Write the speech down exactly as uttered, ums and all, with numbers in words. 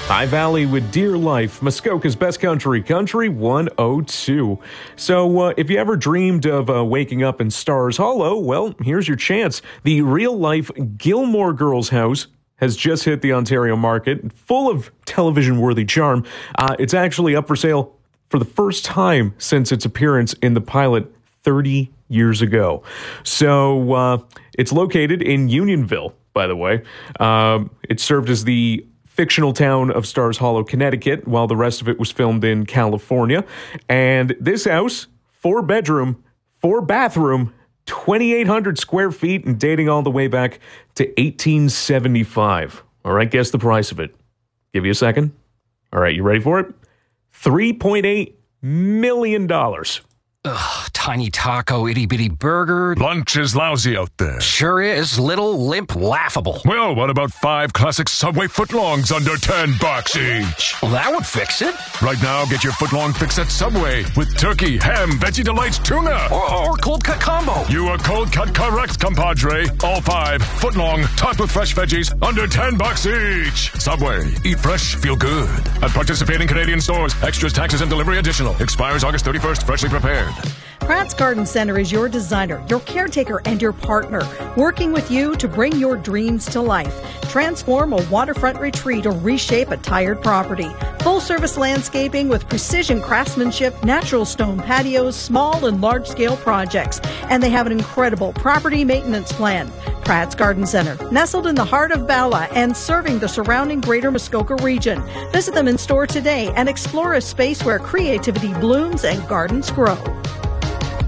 High Valley with Dear Life, Muskoka's Best Country, Country one oh two. So uh, if you ever dreamed of uh, waking up in Stars Hollow, well, here's your chance. The real-life Gilmore Girls house has just hit the Ontario market, full of television-worthy charm. Uh, it's actually up for sale for the first time since its appearance in the pilot thirty years ago. So uh, it's located in Unionville, by the way. Um, it served as the fictional town of Stars Hollow, Connecticut, while the rest of it was filmed in California. And this house, four bedroom, four bathroom, twenty-eight hundred square feet, and dating all the way back to eighteen seventy-five. All right, guess the price of it. Give you a second. All right, you ready for it? three point eight million dollars. Ugh, tiny taco, itty-bitty burger. Lunch is lousy out there. Sure is. Little, limp, laughable. Well, what about five classic Subway footlongs under ten bucks each? Well, that would fix it. Right now, get your footlong fix at Subway with turkey, ham, veggie delights, tuna. Or, or cold cut combo. You are cold cut correct, compadre. All five, footlong, topped with fresh veggies, under ten bucks each. Subway, eat fresh, feel good. At participating Canadian stores, extras, taxes, and delivery additional. Expires August thirty-first, freshly prepared. Pratt's Garden Center is your designer, your caretaker, and your partner, working with you to bring your dreams to life. Transform a waterfront retreat or reshape a tired property. Full-service landscaping with precision craftsmanship, natural stone patios, small and large-scale projects. And they have an incredible property maintenance plan. Pratt's Garden Center, nestled in the heart of Bala and serving the surrounding greater Muskoka region. Visit them in store today and explore a space where creativity blooms and gardens grow.